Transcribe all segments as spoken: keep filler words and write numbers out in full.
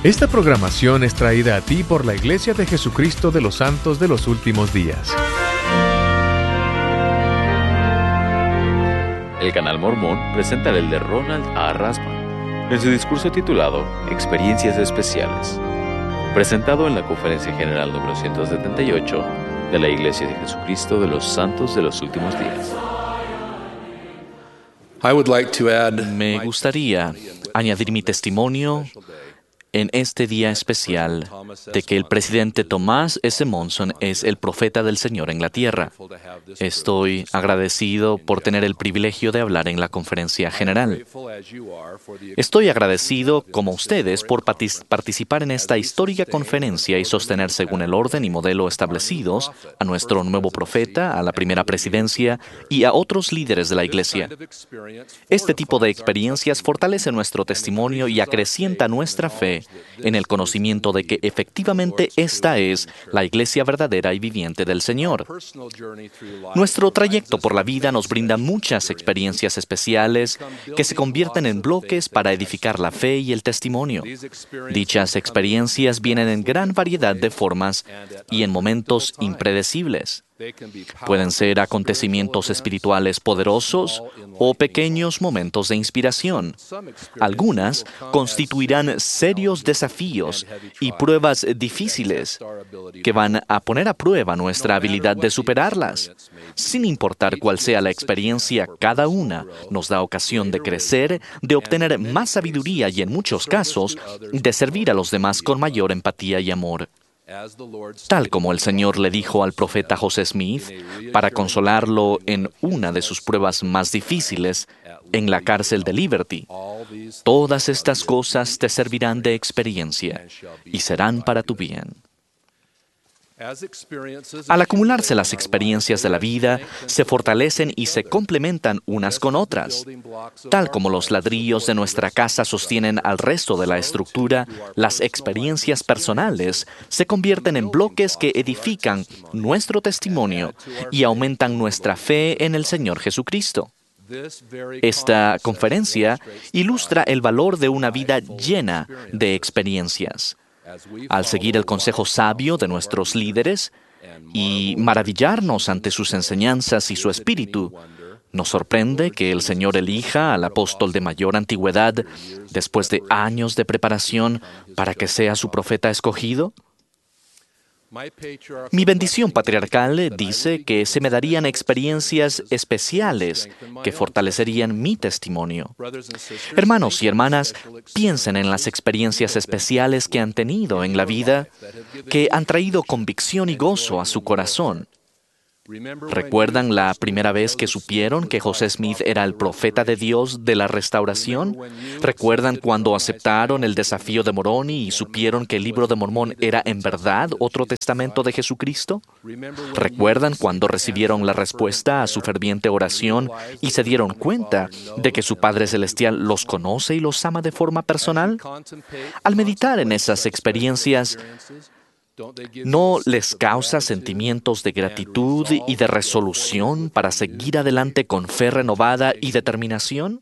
Esta programación es traída a ti por la Iglesia de Jesucristo de los Santos de los Últimos Días. El Canal Mormón presenta el de Ronald A. Rasband en su discurso titulado Experiencias Especiales, presentado en la Conferencia General número ciento setenta y ocho de la Iglesia de Jesucristo de los Santos de los Últimos Días. Me gustaría añadir mi testimonio en este día especial de que el presidente Thomas S. Monson es el profeta del Señor en la tierra. Estoy agradecido por tener el privilegio de hablar en la conferencia general. Estoy agradecido, como ustedes, por partic- participar en esta histórica conferencia y sostener según el orden y modelo establecidos a nuestro nuevo profeta, a la primera presidencia y a otros líderes de la Iglesia. Este tipo de experiencias fortalece nuestro testimonio y acrecienta nuestra fe en el conocimiento de que efectivamente esta es la Iglesia verdadera y viviente del Señor. Nuestro trayecto por la vida nos brinda muchas experiencias especiales que se convierten en bloques para edificar la fe y el testimonio. Dichas experiencias vienen en gran variedad de formas y en momentos impredecibles. Pueden ser acontecimientos espirituales poderosos o pequeños momentos de inspiración. Algunas constituirán serios desafíos y pruebas difíciles que van a poner a prueba nuestra habilidad de superarlas. Sin importar cuál sea la experiencia, cada una nos da ocasión de crecer, de obtener más sabiduría y, en muchos casos, de servir a los demás con mayor empatía y amor. Tal como el Señor le dijo al profeta José Smith, para consolarlo en una de sus pruebas más difíciles, en la cárcel de Liberty, todas estas cosas te servirán de experiencia y serán para tu bien. Al acumularse las experiencias de la vida, se fortalecen y se complementan unas con otras. Tal como los ladrillos de nuestra casa sostienen al resto de la estructura, las experiencias personales se convierten en bloques que edifican nuestro testimonio y aumentan nuestra fe en el Señor Jesucristo. Esta conferencia ilustra el valor de una vida llena de experiencias. Al seguir el consejo sabio de nuestros líderes y maravillarnos ante sus enseñanzas y su espíritu, ¿nos sorprende que el Señor elija al apóstol de mayor antigüedad después de años de preparación para que sea su profeta escogido? Mi bendición patriarcal dice que se me darían experiencias especiales que fortalecerían mi testimonio. Hermanos y hermanas, piensen en las experiencias especiales que han tenido en la vida, que han traído convicción y gozo a su corazón. ¿Recuerdan la primera vez que supieron que José Smith era el profeta de Dios de la restauración? ¿Recuerdan cuando aceptaron el desafío de Moroni y supieron que el libro de Mormón era en verdad otro testamento de Jesucristo? ¿Recuerdan cuando recibieron la respuesta a su ferviente oración y se dieron cuenta de que su Padre Celestial los conoce y los ama de forma personal? Al meditar en esas experiencias, ¿no les causa sentimientos de gratitud y de resolución para seguir adelante con fe renovada y determinación?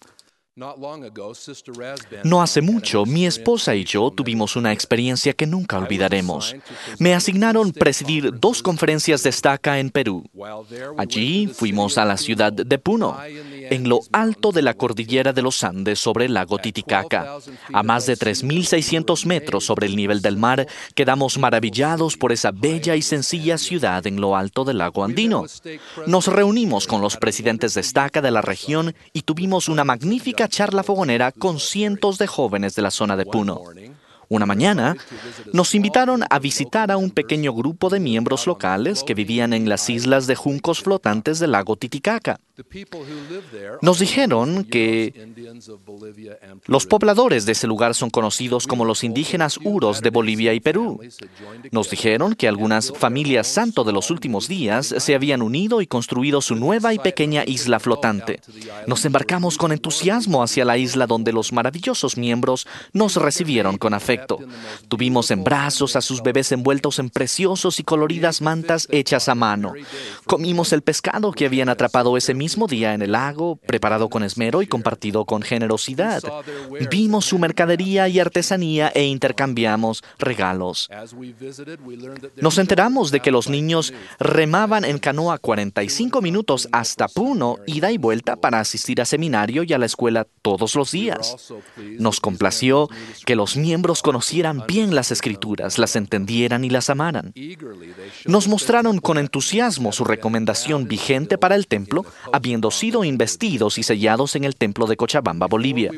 No hace mucho, mi esposa y yo tuvimos una experiencia que nunca olvidaremos. Me asignaron presidir dos conferencias de estaca en Perú. Allí fuimos a la ciudad de Puno, en lo alto de la cordillera de los Andes sobre el lago Titicaca. A más de tres mil seiscientos metros sobre el nivel del mar, quedamos maravillados por esa bella y sencilla ciudad en lo alto del lago andino. Nos reunimos con los presidentes de estaca de la región y tuvimos una magnífica charla fogonera con cientos de jóvenes de la zona de Puno. Una mañana, nos invitaron a visitar a un pequeño grupo de miembros locales que vivían en las islas de juncos flotantes del lago Titicaca. Nos dijeron que los pobladores de ese lugar son conocidos como los indígenas huros de Bolivia y Perú. Nos dijeron que algunas familias santo de los últimos días se habían unido y construido su nueva y pequeña isla flotante. Nos embarcamos con entusiasmo hacia la isla donde los maravillosos miembros nos recibieron con afecto. Tuvimos en brazos a sus bebés envueltos en preciosos y coloridas mantas hechas a mano. Comimos el pescado que habían atrapado ese mismo mismo día en el lago, preparado con esmero y compartido con generosidad. Vimos su mercadería y artesanía e intercambiamos regalos. Nos enteramos de que los niños remaban en canoa cuarenta y cinco minutos hasta Puno, ida y vuelta, para asistir a seminario y a la escuela todos los días. Nos complació que los miembros conocieran bien las Escrituras, las entendieran y las amaran. Nos mostraron con entusiasmo su recomendación vigente para el templo, habiendo sido investidos y sellados en el templo de Cochabamba, Bolivia.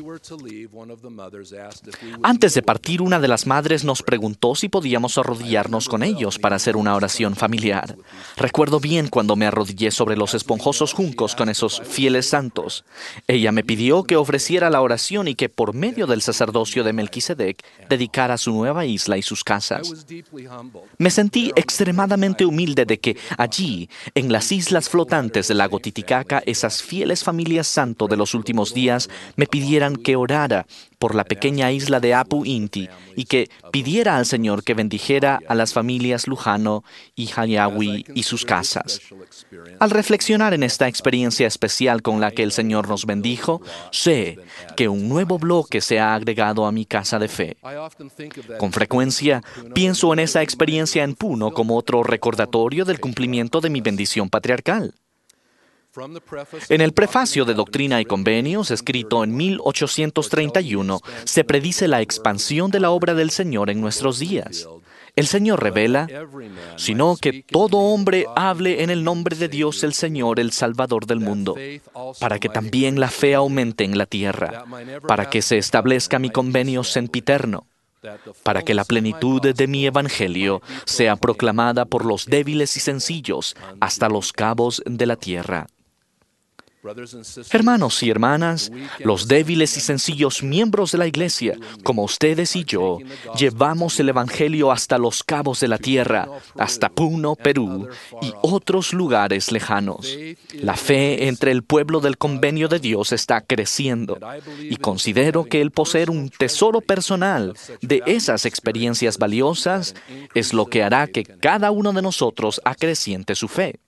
Antes de partir, una de las madres nos preguntó si podíamos arrodillarnos con ellos para hacer una oración familiar. Recuerdo bien cuando me arrodillé sobre los esponjosos juncos con esos fieles santos. Ella me pidió que ofreciera la oración y que por medio del sacerdocio de Melquisedec dedicara su nueva isla y sus casas. Me sentí extremadamente humilde de que allí, en las islas flotantes del lago Titicaca, esas fieles familias santo de los últimos días me pidieran que orara por la pequeña isla de Apu Inti y que pidiera al Señor que bendijera a las familias Lujano y Hayawi y sus casas. Al reflexionar en esta experiencia especial con la que el Señor nos bendijo, sé que un nuevo bloque se ha agregado a mi casa de fe. Con frecuencia, pienso en esa experiencia en Puno como otro recordatorio del cumplimiento de mi bendición patriarcal. En el prefacio de Doctrina y Convenios, escrito en mil ochocientos treinta y uno, se predice la expansión de la obra del Señor en nuestros días. El Señor revela, sino que todo hombre hable en el nombre de Dios el Señor, el Salvador del mundo, para que también la fe aumente en la tierra, para que se establezca mi convenio sempiterno, para que la plenitud de mi evangelio sea proclamada por los débiles y sencillos hasta los cabos de la tierra. Hermanos y hermanas, los débiles y sencillos miembros de la Iglesia, como ustedes y yo, llevamos el Evangelio hasta los cabos de la tierra, hasta Puno, Perú, y otros lugares lejanos. La fe entre el pueblo del convenio de Dios está creciendo, y considero que el poseer un tesoro personal de esas experiencias valiosas es lo que hará que cada uno de nosotros acreciente su fe.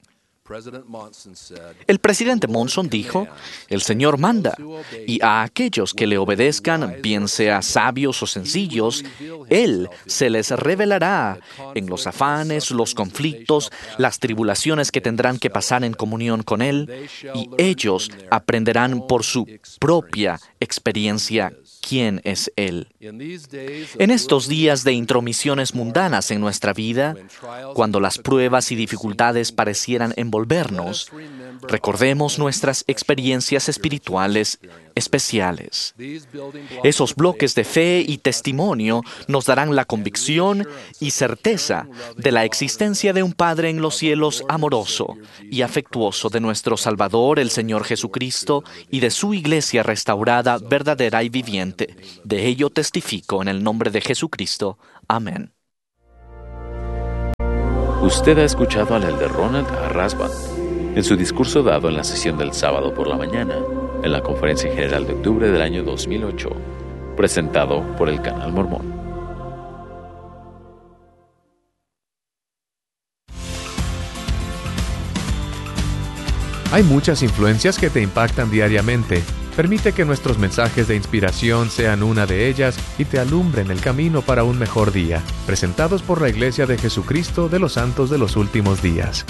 El presidente Monson dijo, el Señor manda, y a aquellos que le obedezcan, bien sea sabios o sencillos, Él se les revelará en los afanes, los conflictos, las tribulaciones que tendrán que pasar en comunión con Él, y ellos aprenderán por su propia experiencia quién es Él. En estos días de intromisiones mundanas en nuestra vida, cuando las pruebas y dificultades parecieran envolvernos, recordemos nuestras experiencias espirituales especiales. Esos bloques de fe y testimonio nos darán la convicción y certeza de la existencia de un Padre en los cielos amoroso y afectuoso, de nuestro Salvador, el Señor Jesucristo, y de su Iglesia restaurada, verdadera y viviente. De ello testifico en el nombre de Jesucristo. Amén. Usted ha escuchado al elder Ronald A. Rasband en su discurso dado en la sesión del sábado por la mañana, en la Conferencia General de octubre del año dos mil ocho, presentado por el Canal Mormón. Hay muchas influencias que te impactan diariamente. Permite que nuestros mensajes de inspiración sean una de ellas y te alumbren el camino para un mejor día. Presentados por la Iglesia de Jesucristo de los Santos de los Últimos Días.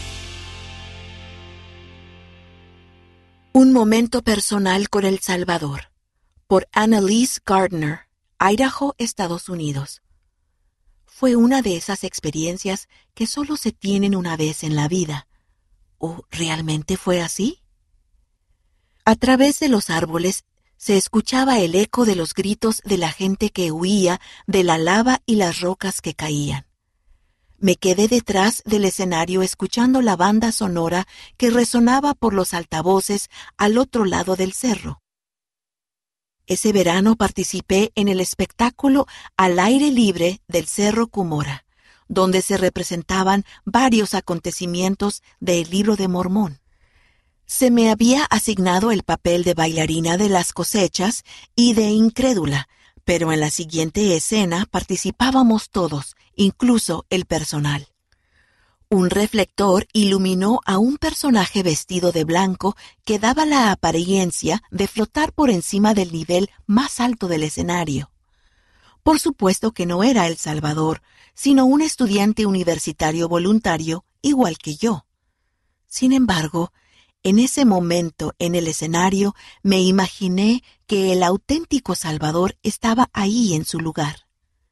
Un momento personal con el Salvador, por Annalise Gardner, Idaho, Estados Unidos. Fue una de esas experiencias que solo se tienen una vez en la vida. ¿O realmente fue así? A través de los árboles se escuchaba el eco de los gritos de la gente que huía de la lava y las rocas que caían. Me quedé detrás del escenario escuchando la banda sonora que resonaba por los altavoces al otro lado del cerro. Ese verano participé en el espectáculo al aire libre del Cerro Cumora, donde se representaban varios acontecimientos del Libro de Mormón. Se me había asignado el papel de bailarina de las cosechas y de incrédula, pero en la siguiente escena participábamos todos, incluso el personal. Un reflector iluminó a un personaje vestido de blanco que daba la apariencia de flotar por encima del nivel más alto del escenario. Por supuesto que no era El Salvador, sino un estudiante universitario voluntario igual que yo. Sin embargo, en ese momento en el escenario me imaginé que el auténtico Salvador estaba ahí en su lugar.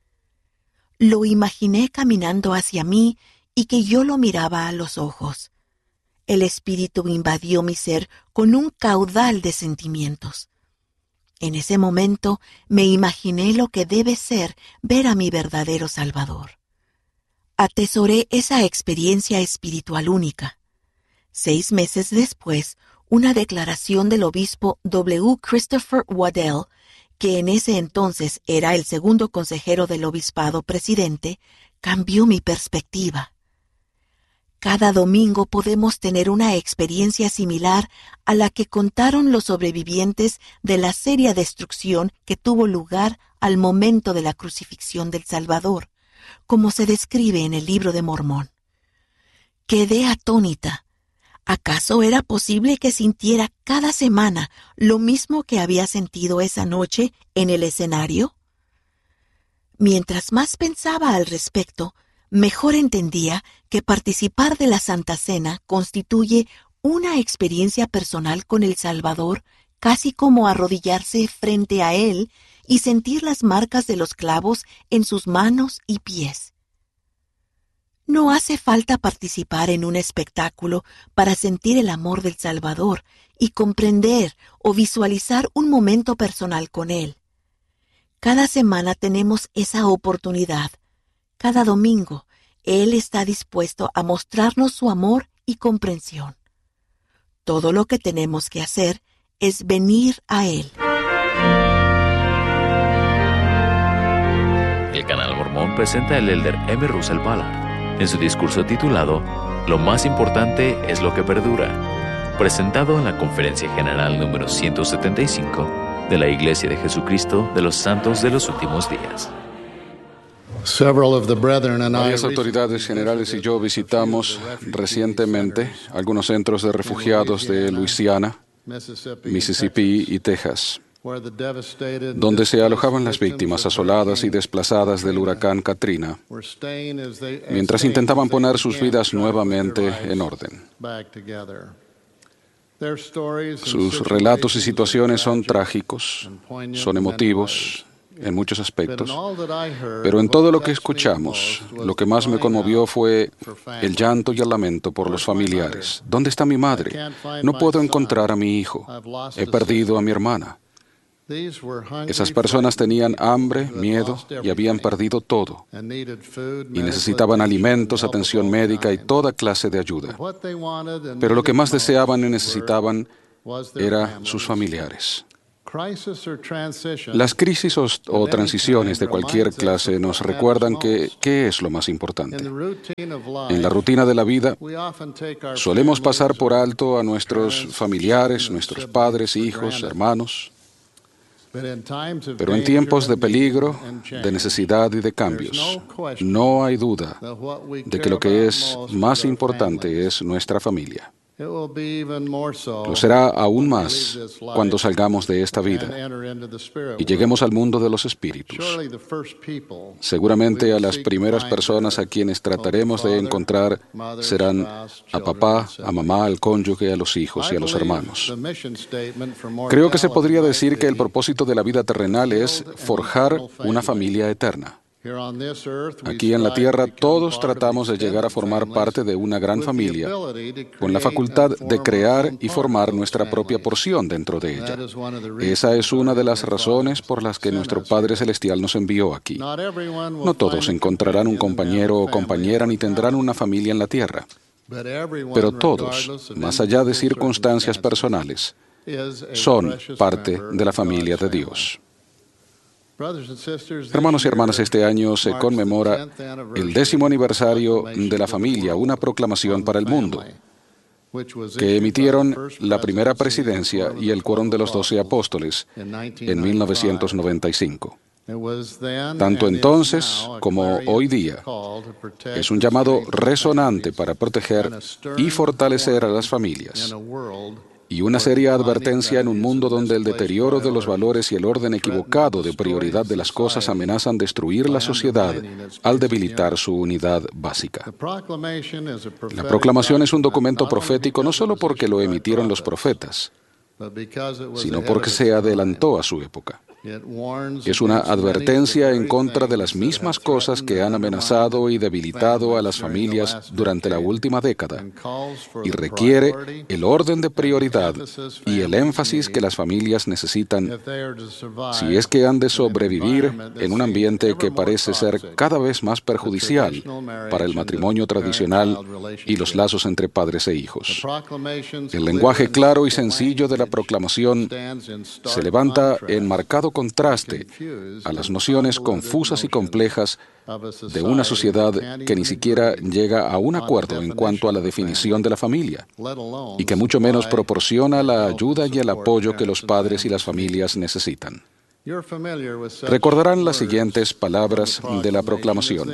Lo imaginé caminando hacia mí y que yo lo miraba a los ojos. El espíritu invadió mi ser con un caudal de sentimientos. En ese momento me imaginé lo que debe ser ver a mi verdadero Salvador. Atesoré esa experiencia espiritual única. Seis meses después, una declaración del obispo W. Christopher Waddell, que en ese entonces era el segundo consejero del obispado presidente, cambió mi perspectiva. Cada domingo podemos tener una experiencia similar a la que contaron los sobrevivientes de la seria destrucción que tuvo lugar al momento de la crucifixión del Salvador, como se describe en el Libro de Mormón. Quedé atónita. ¿Acaso era posible que sintiera cada semana lo mismo que había sentido esa noche en el escenario? Mientras más pensaba al respecto, mejor entendía que participar de la Santa Cena constituye una experiencia personal con el Salvador, casi como arrodillarse frente a Él y sentir las marcas de los clavos en sus manos y pies. No hace falta participar en un espectáculo para sentir el amor del Salvador y comprender o visualizar un momento personal con Él. Cada semana tenemos esa oportunidad. Cada domingo, Él está dispuesto a mostrarnos su amor y comprensión. Todo lo que tenemos que hacer es venir a Él. El Canal Mormón presenta al elder M. Russell Ballard en su discurso titulado Lo más importante es lo que perdura, presentado en la Conferencia General número ciento setenta y cinco de la Iglesia de Jesucristo de los Santos de los Últimos Días. Varias autoridades generales y yo visitamos recientemente algunos centros de refugiados de Luisiana, Mississippi y Texas, donde se alojaban las víctimas asoladas y desplazadas del huracán Katrina, mientras intentaban poner sus vidas nuevamente en orden. Sus relatos y situaciones son trágicos, son emotivos en muchos aspectos, pero en todo lo que escuchamos, lo que más me conmovió fue el llanto y el lamento por los familiares. ¿Dónde está mi madre? No puedo encontrar a mi hijo. He perdido a mi hermana. Esas personas tenían hambre, miedo y habían perdido todo. Y necesitaban alimentos, atención médica y toda clase de ayuda. Pero lo que más deseaban y necesitaban eran sus familiares. Las crisis o, o transiciones de cualquier clase nos recuerdan que ¿qué es lo más importante? En la rutina de la vida, solemos pasar por alto a nuestros familiares, nuestros padres, hijos, hermanos. Pero en tiempos de peligro, de necesidad y de cambios, no hay duda de que lo que es más importante es nuestra familia. Lo será aún más cuando salgamos de esta vida y lleguemos al mundo de los espíritus. Seguramente a las primeras personas a quienes trataremos de encontrar serán a papá, a mamá, al cónyuge, a los hijos y a los hermanos. Creo que se podría decir que el propósito de la vida terrenal es forjar una familia eterna. Aquí en la Tierra todos tratamos de llegar a formar parte de una gran familia, con la facultad de crear y formar nuestra propia porción dentro de ella. Esa es una de las razones por las que nuestro Padre Celestial nos envió aquí. No todos encontrarán un compañero o compañera ni tendrán una familia en la Tierra, pero todos, más allá de circunstancias personales, son parte de la familia de Dios. Hermanos y hermanas, este año se conmemora el décimo aniversario de la familia, una proclamación para el mundo, que emitieron la primera presidencia y el quórum de los doce apóstoles en mil novecientos noventa y cinco. Tanto entonces como hoy día, es un llamado resonante para proteger y fortalecer a las familias, y una seria advertencia en un mundo donde el deterioro de los valores y el orden equivocado de prioridad de las cosas amenazan destruir la sociedad al debilitar su unidad básica. La proclamación es un documento profético no solo porque lo emitieron los profetas, sino porque se adelantó a su época. Es una advertencia en contra de las mismas cosas que han amenazado y debilitado a las familias durante la última década, y requiere el orden de prioridad y el énfasis que las familias necesitan si es que han de sobrevivir en un ambiente que parece ser cada vez más perjudicial para el matrimonio tradicional y los lazos entre padres e hijos. El lenguaje claro y sencillo de la proclamación se levanta en marcado contraste a las nociones confusas y complejas de una sociedad que ni siquiera llega a un acuerdo en cuanto a la definición de la familia, y que mucho menos proporciona la ayuda y el apoyo que los padres y las familias necesitan. Recordarán las siguientes palabras de la proclamación.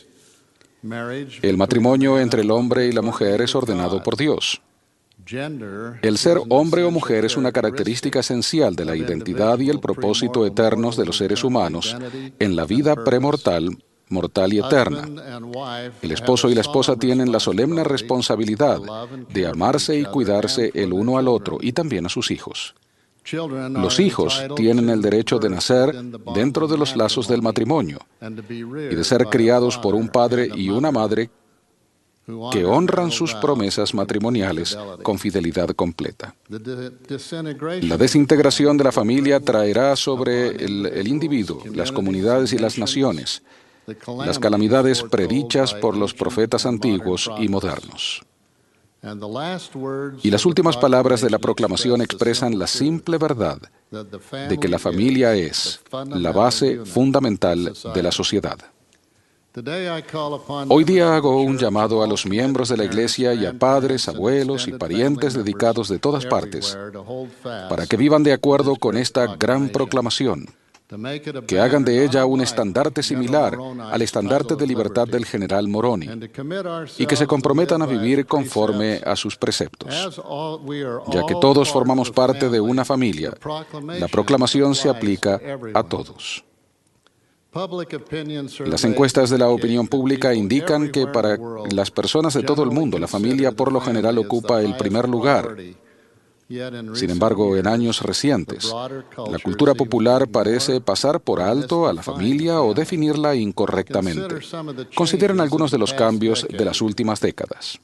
El matrimonio entre el hombre y la mujer es ordenado por Dios. El ser hombre o mujer es una característica esencial de la identidad y el propósito eternos de los seres humanos en la vida premortal, mortal y eterna. El esposo y la esposa tienen la solemne responsabilidad de amarse y cuidarse el uno al otro y también a sus hijos. Los hijos tienen el derecho de nacer dentro de los lazos del matrimonio y de ser criados por un padre y una madre que honran sus promesas matrimoniales con fidelidad completa. La desintegración de la familia traerá sobre el, el individuo, las comunidades y las naciones las calamidades predichas por los profetas antiguos y modernos. Y las últimas palabras de la proclamación expresan la simple verdad de que la familia es la base fundamental de la sociedad. Hoy día hago un llamado a los miembros de la Iglesia y a padres, abuelos y parientes dedicados de todas partes para que vivan de acuerdo con esta gran proclamación, que hagan de ella un estandarte similar al estandarte de libertad del general Moroni y que se comprometan a vivir conforme a sus preceptos. Ya que todos formamos parte de una familia, la proclamación se aplica a todos. Las encuestas de la opinión pública indican que para las personas de todo el mundo, la familia por lo general ocupa el primer lugar. Sin embargo, en años recientes, la cultura popular parece pasar por alto a la familia o definirla incorrectamente. Consideren algunos de los cambios de las últimas décadas.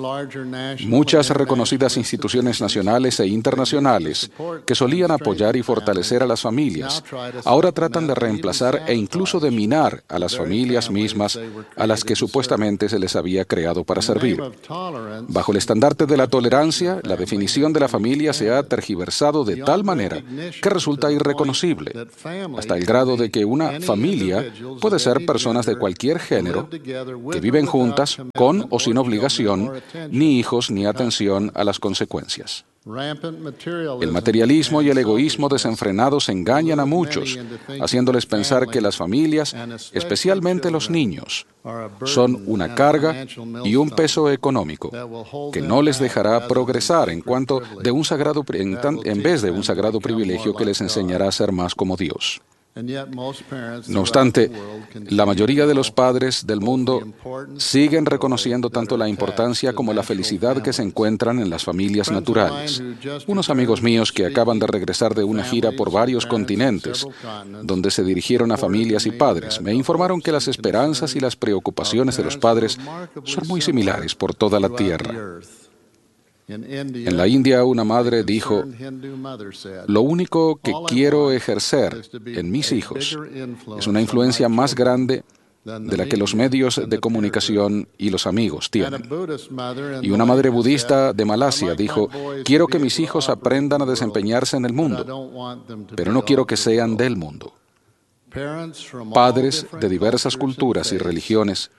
Muchas reconocidas instituciones nacionales e internacionales que solían apoyar y fortalecer a las familias, ahora tratan de reemplazar e incluso de minar a las familias mismas a las que supuestamente se les había creado para servir. Bajo el estandarte de la tolerancia, la definición de la familia se ha tergiversado de tal manera que resulta irreconocible, hasta el grado de que una familia puede ser personas de cualquier género que viven juntas con o sin obligación, ni hijos ni atención a las consecuencias. El materialismo y el egoísmo desenfrenados engañan a muchos, haciéndoles pensar que las familias, especialmente los niños, son una carga y un peso económico que no les dejará progresar en cuanto de un sagrado, en, tan, en vez de un sagrado privilegio que les enseñará a ser más como Dios. No obstante, la mayoría de los padres del mundo siguen reconociendo tanto la importancia como la felicidad que se encuentran en las familias naturales. Unos amigos míos que acaban de regresar de una gira por varios continentes, donde se dirigieron a familias y padres, me informaron que las esperanzas y las preocupaciones de los padres son muy similares por toda la tierra. En la India, una madre dijo: "Lo único que quiero ejercer en mis hijos es una influencia más grande de la que los medios de comunicación y los amigos tienen". Y una madre budista de Malasia dijo: "Quiero que mis hijos aprendan a desempeñarse en el mundo, pero no quiero que sean del mundo". Padres de diversas culturas y religiones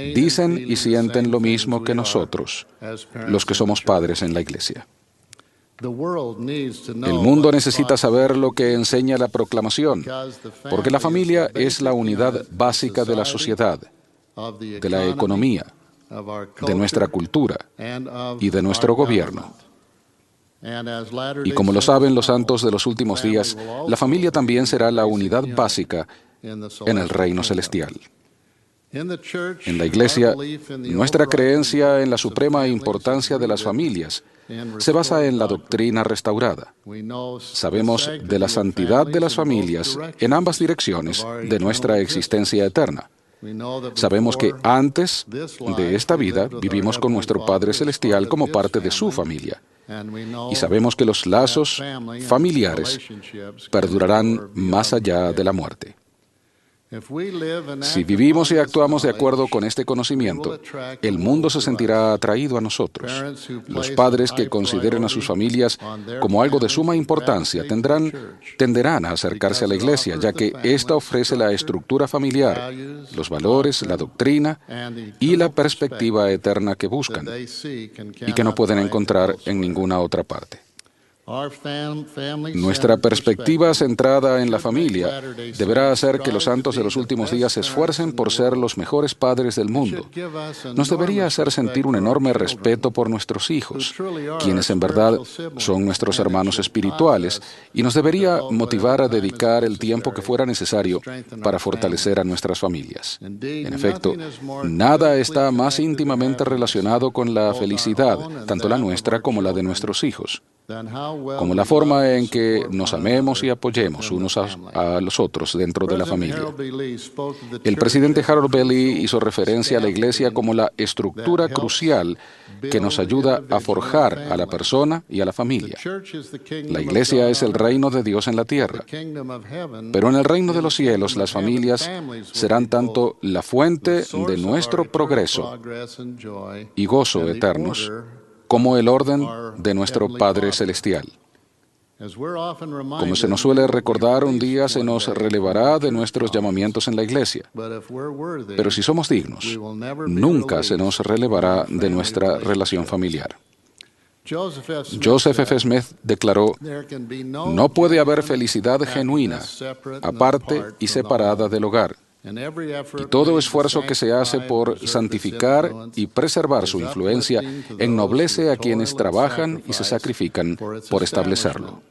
dicen y sienten lo mismo que nosotros, los que somos padres en la Iglesia. El mundo necesita saber lo que enseña la proclamación, porque la familia es la unidad básica de la sociedad, de la economía, de nuestra cultura y de nuestro gobierno. Y como lo saben los santos de los últimos días, la familia también será la unidad básica en el reino celestial. En la Iglesia, nuestra creencia en la suprema importancia de las familias se basa en la doctrina restaurada. Sabemos de la santidad de las familias en ambas direcciones de nuestra existencia eterna. Sabemos que antes de esta vida vivimos con nuestro Padre Celestial como parte de su familia. Y sabemos que los lazos familiares perdurarán más allá de la muerte. Si vivimos y actuamos de acuerdo con este conocimiento, el mundo se sentirá atraído a nosotros. Los padres que consideren a sus familias como algo de suma importancia tendrán, tenderán a acercarse a la Iglesia, ya que ésta ofrece la estructura familiar, los valores, la doctrina y la perspectiva eterna que buscan y que no pueden encontrar en ninguna otra parte. Nuestra perspectiva centrada en la familia deberá hacer que los santos de los últimos días se esfuercen por ser los mejores padres del mundo. Nos debería hacer sentir un enorme respeto por nuestros hijos, quienes en verdad son nuestros hermanos espirituales, y nos debería motivar a dedicar el tiempo que fuera necesario para fortalecer a nuestras familias. En efecto, nada está más íntimamente relacionado con la felicidad, tanto la nuestra como la de nuestros hijos, como la forma en que nos amemos y apoyemos unos a, a los otros dentro de la familia. El presidente Harold Bailey hizo referencia a la Iglesia como la estructura crucial que nos ayuda a forjar a la persona y a la familia. La Iglesia es el reino de Dios en la tierra, pero en el reino de los cielos las familias serán tanto la fuente de nuestro progreso y gozo eternos como el orden de nuestro Padre Celestial. Como se nos suele recordar, un día se nos relevará de nuestros llamamientos en la Iglesia. Pero si somos dignos, nunca se nos relevará de nuestra relación familiar. Joseph F. Smith declaró: "No puede haber felicidad genuina, aparte y separada del hogar. Y todo esfuerzo que se hace por santificar y preservar su influencia ennoblece a quienes trabajan y se sacrifican por establecerlo".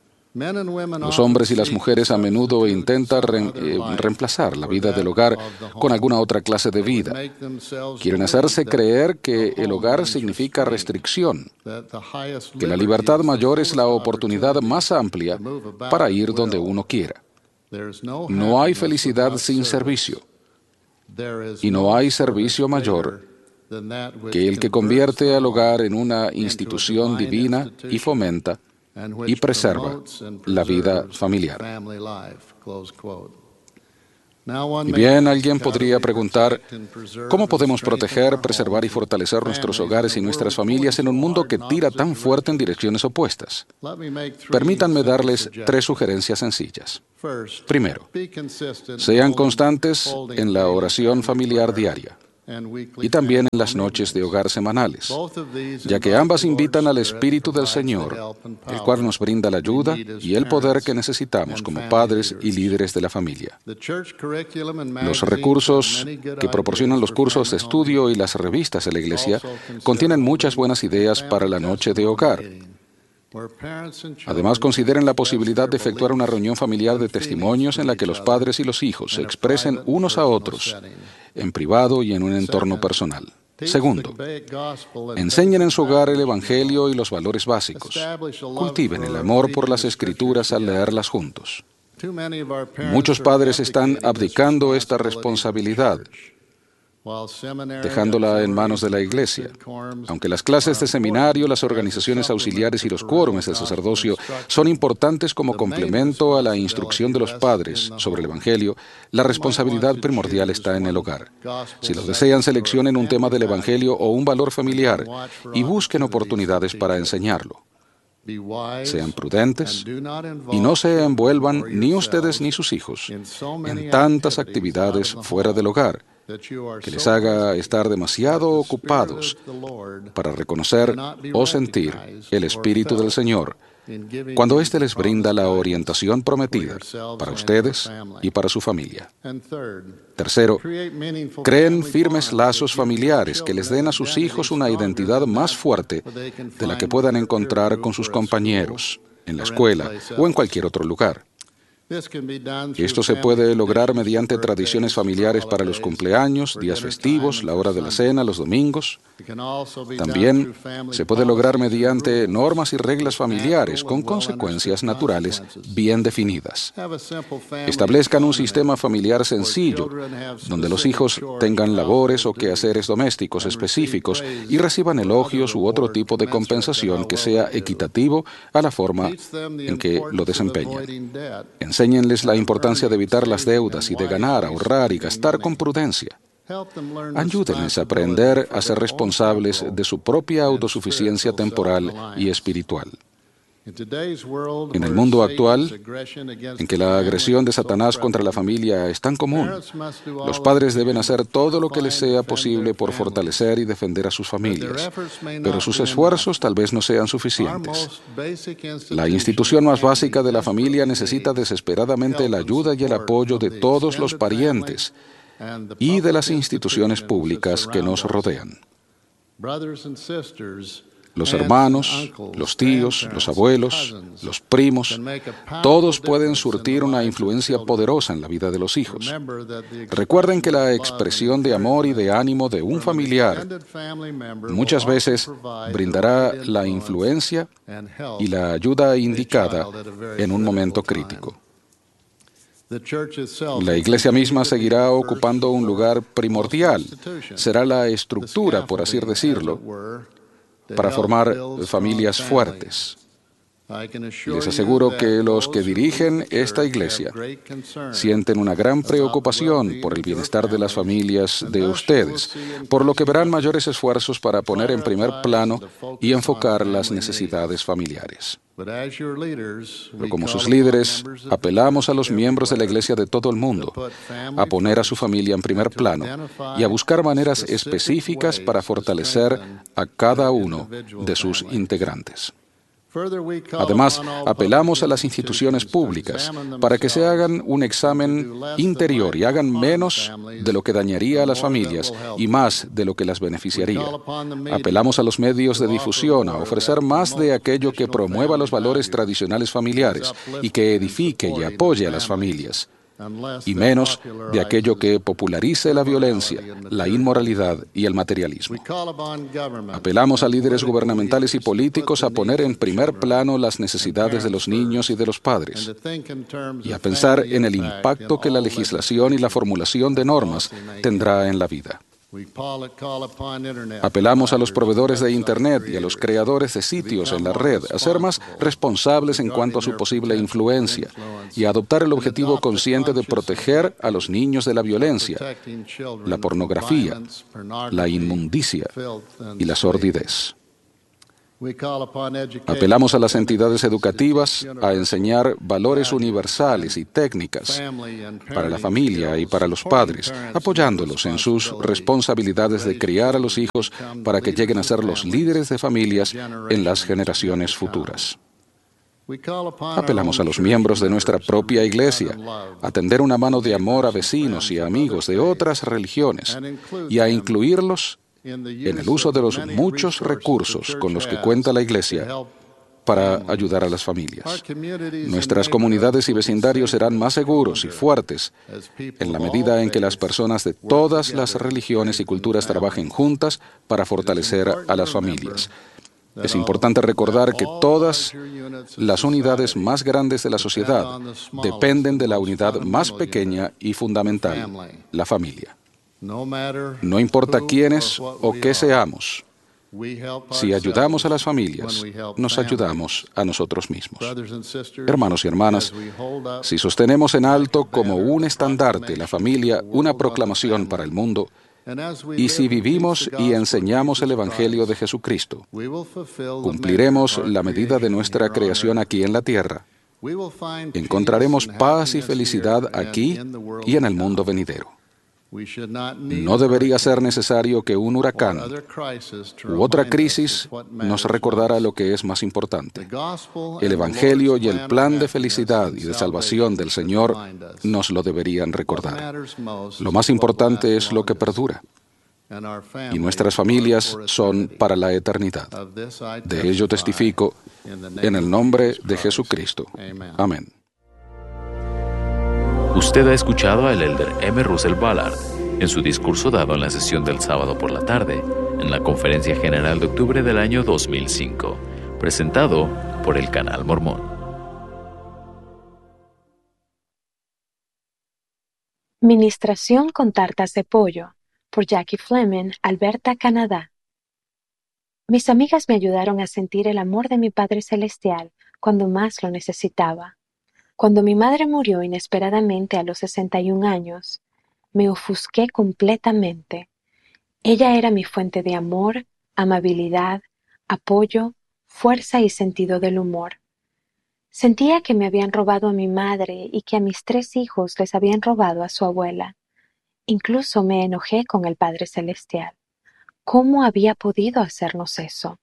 Los hombres y las mujeres a menudo intentan re- eh, reemplazar la vida del hogar con alguna otra clase de vida. Quieren hacerse creer que el hogar significa restricción, que la libertad mayor es la oportunidad más amplia para ir donde uno quiera. No hay felicidad sin servicio, y no hay servicio mayor que el que convierte al hogar en una institución divina y fomenta y preserva la vida familiar. Y bien, alguien podría preguntar, ¿cómo podemos proteger, preservar y fortalecer nuestros hogares y nuestras familias en un mundo que tira tan fuerte en direcciones opuestas? Permítanme darles tres sugerencias sencillas. Primero, sean constantes en la oración familiar diaria y también en las noches de hogar semanales, ya que ambas invitan al Espíritu del Señor, el cual nos brinda la ayuda y el poder que necesitamos como padres y líderes de la familia. Los recursos que proporcionan los cursos de estudio y las revistas de la Iglesia contienen muchas buenas ideas para la noche de hogar. Además, consideren la posibilidad de efectuar una reunión familiar de testimonios en la que los padres y los hijos se expresen unos a otros, en privado y en un entorno personal. Segundo, enseñen en su hogar el Evangelio y los valores básicos. Cultiven el amor por las Escrituras al leerlas juntos. Muchos padres están abdicando esta responsabilidad, dejándola en manos de la Iglesia. Aunque las clases de seminario, las organizaciones auxiliares y los quórumes del sacerdocio son importantes como complemento a la instrucción de los padres sobre el Evangelio, la responsabilidad primordial está en el hogar. Si lo desean, seleccionen un tema del Evangelio o un valor familiar y busquen oportunidades para enseñarlo. Sean prudentes y no se envuelvan ni ustedes ni sus hijos en tantas actividades fuera del hogar que les haga estar demasiado ocupados para reconocer o sentir el Espíritu del Señor cuando éste les brinda la orientación prometida para ustedes y para su familia. Tercero, creen firmes lazos familiares que les den a sus hijos una identidad más fuerte de la que puedan encontrar con sus compañeros, en la escuela o en cualquier otro lugar. Esto se puede lograr mediante tradiciones familiares para los cumpleaños, días festivos, la hora de la cena, los domingos. También se puede lograr mediante normas y reglas familiares con consecuencias naturales bien definidas. Establezcan un sistema familiar sencillo, donde los hijos tengan labores o quehaceres domésticos específicos y reciban elogios u otro tipo de compensación que sea equitativo a la forma en que lo desempeñan. Enséñenles la importancia de evitar las deudas y de ganar, ahorrar y gastar con prudencia. Ayúdenles a aprender a ser responsables de su propia autosuficiencia temporal y espiritual. En el mundo actual, en que la agresión de Satanás contra la familia es tan común, los padres deben hacer todo lo que les sea posible por fortalecer y defender a sus familias, pero sus esfuerzos tal vez no sean suficientes. La institución más básica de la familia necesita desesperadamente la ayuda y el apoyo de todos los parientes y de las instituciones públicas que nos rodean. Los hermanos, los tíos, los abuelos, los primos, todos pueden surtir una influencia poderosa en la vida de los hijos. Recuerden que la expresión de amor y de ánimo de un familiar muchas veces brindará la influencia y la ayuda indicada en un momento crítico. La Iglesia misma seguirá ocupando un lugar primordial. Será la estructura, por así decirlo, para formar familias fuertes. Les aseguro que los que dirigen esta iglesia sienten una gran preocupación por el bienestar de las familias de ustedes, por lo que verán mayores esfuerzos para poner en primer plano y enfocar las necesidades familiares. Pero como sus líderes, apelamos a los miembros de la iglesia de todo el mundo a poner a su familia en primer plano y a buscar maneras específicas para fortalecer a cada uno de sus integrantes. Además, apelamos a las instituciones públicas para que se hagan un examen interior y hagan menos de lo que dañaría a las familias y más de lo que las beneficiaría. Apelamos a los medios de difusión a ofrecer más de aquello que promueva los valores tradicionales familiares y que edifique y apoye a las familias, y menos de aquello que popularice la violencia, la inmoralidad y el materialismo. Apelamos a líderes gubernamentales y políticos a poner en primer plano las necesidades de los niños y de los padres, y a pensar en el impacto que la legislación y la formulación de normas tendrá en la vida. Apelamos a los proveedores de Internet y a los creadores de sitios en la red a ser más responsables en cuanto a su posible influencia y a adoptar el objetivo consciente de proteger a los niños de la violencia, la pornografía, la inmundicia y la sordidez. Apelamos a las entidades educativas a enseñar valores universales y técnicas para la familia y para los padres, apoyándolos en sus responsabilidades de criar a los hijos para que lleguen a ser los líderes de familias en las generaciones futuras. Apelamos a los miembros de nuestra propia iglesia a tender una mano de amor a vecinos y amigos de otras religiones y a incluirlos en el uso de los muchos recursos con los que cuenta la Iglesia para ayudar a las familias. Nuestras comunidades y vecindarios serán más seguros y fuertes en la medida en que las personas de todas las religiones y culturas trabajen juntas para fortalecer a las familias. Es importante recordar que todas las unidades más grandes de la sociedad dependen de la unidad más pequeña y fundamental, la familia. No importa quiénes o qué seamos, si ayudamos a las familias, nos ayudamos a nosotros mismos. Hermanos y hermanas, si sostenemos en alto como un estandarte la familia, una proclamación para el mundo, Y si vivimos y enseñamos el Evangelio de Jesucristo, cumpliremos la medida de nuestra creación aquí en la tierra. Encontraremos paz y felicidad aquí y en el mundo venidero. No debería ser necesario que un huracán u otra crisis nos recordara lo que es más importante. El Evangelio y el plan de felicidad y de salvación del Señor nos lo deberían recordar. Lo más importante es lo que perdura. Y nuestras familias son para la eternidad. De ello testifico en el nombre de Jesucristo. Amén. Usted ha escuchado al elder M. Russell Ballard en su discurso dado en la sesión del sábado por la tarde, en la Conferencia General de octubre del año dos mil cinco, presentado por el Canal Mormón. Ministración con tartas de pollo, por Jackie Fleming, Alberta, Canadá. Mis amigas me ayudaron a sentir el amor de mi Padre Celestial cuando más lo necesitaba. Cuando mi madre murió inesperadamente a los sesenta y un años, me ofusqué completamente. Ella era mi fuente de amor, amabilidad, apoyo, fuerza y sentido del humor. Sentía que me habían robado a mi madre y que a mis tres hijos les habían robado a su abuela. Incluso me enojé con el Padre Celestial. ¿Cómo había podido hacernos eso?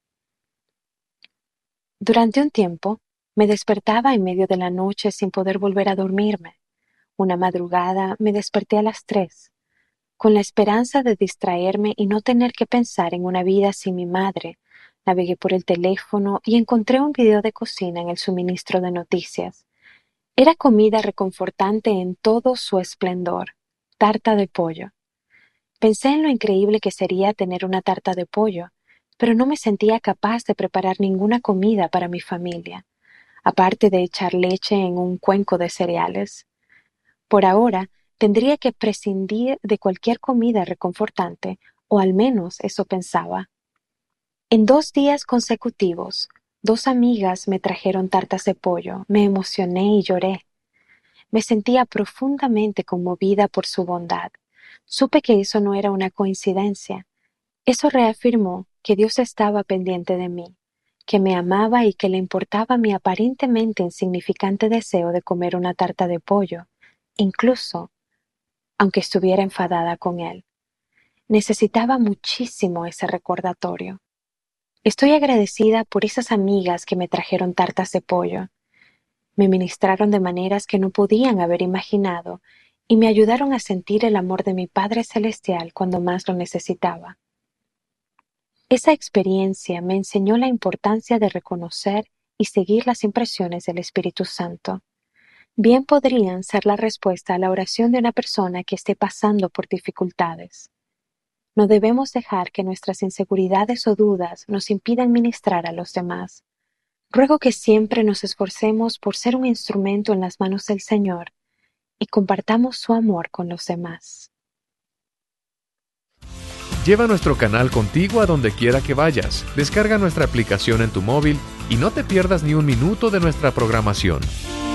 Durante un tiempo, me despertaba en medio de la noche sin poder volver a dormirme. Una madrugada me desperté a las tres, con la esperanza de distraerme y no tener que pensar en una vida sin mi madre. Navegué por el teléfono y encontré un video de cocina en el suministro de noticias. Era comida reconfortante en todo su esplendor, tarta de pollo. Pensé en lo increíble que sería tener una tarta de pollo, pero no me sentía capaz de preparar ninguna comida para mi familia, aparte de echar leche en un cuenco de cereales. Por ahora, tendría que prescindir de cualquier comida reconfortante, o al menos eso pensaba. En dos días consecutivos, dos amigas me trajeron tartas de pollo. Me emocioné y lloré. Me sentía profundamente conmovida por su bondad. Supe que eso no era una coincidencia. Eso reafirmó que Dios estaba pendiente de mí, que me amaba y que le importaba mi aparentemente insignificante deseo de comer una tarta de pollo, incluso aunque estuviera enfadada con él. Necesitaba muchísimo ese recordatorio. Estoy agradecida por esas amigas que me trajeron tartas de pollo. Me ministraron de maneras que no podían haber imaginado y me ayudaron a sentir el amor de mi Padre Celestial cuando más lo necesitaba. Esa experiencia me enseñó la importancia de reconocer y seguir las impresiones del Espíritu Santo. Bien podrían ser la respuesta a la oración de una persona que esté pasando por dificultades. No debemos dejar que nuestras inseguridades o dudas nos impidan ministrar a los demás. Ruego que siempre nos esforcemos por ser un instrumento en las manos del Señor y compartamos su amor con los demás. Lleva nuestro canal contigo a donde quiera que vayas. Descarga nuestra aplicación en tu móvil y no te pierdas ni un minuto de nuestra programación.